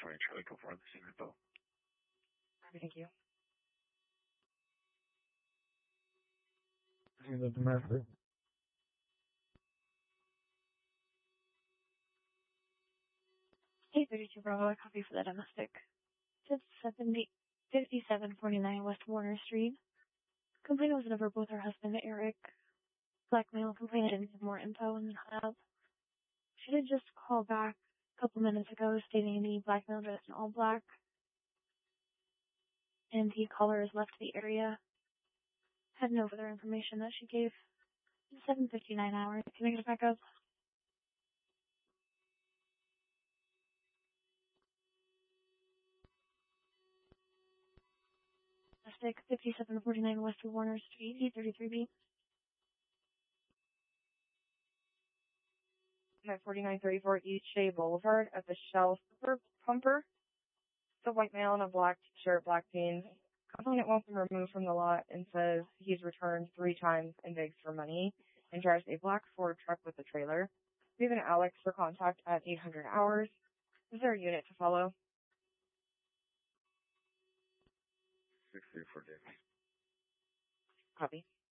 20 Charlie, go for the same info. Thank you. The domestic. Hey, 32 Bravo, a copy for the domestic. It's 5749 West Warner Street. Complaint was over both her husband, Eric. Blackmail complaint didn't have more info and hung up. She did just call back a couple minutes ago stating the blackmail dressed in all black. And the caller has left the area. Had no further information that she gave. 7:59 hours. Can I get it back up? Domestic 5749 West Warner Street, E33B. At 4934 East Shea Boulevard at the Shell Super Pumper. The white male in a black t-shirt, black jeans. Complainant wants him removed from the lot and says he's returned 3 times and begs for money and drives a black Ford truck with a trailer. We have an Alex for contact at 800 hours. Is there a unit to follow? 634 Davis. Copy.